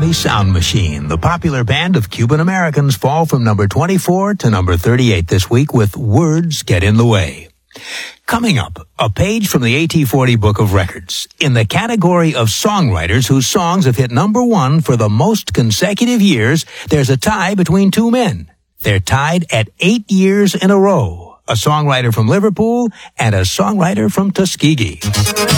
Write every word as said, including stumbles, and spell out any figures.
Miami Sound Machine. The popular band of Cuban Americans fall from number twenty-four to number thirty-eight this week with Words Get in the Way. Coming up, a page from the A T forty Book of Records. In the category of songwriters whose songs have hit number one for the most consecutive years, there's a tie between two men. They're tied at eight years in a row. A songwriter from Liverpool and a songwriter from Tuskegee.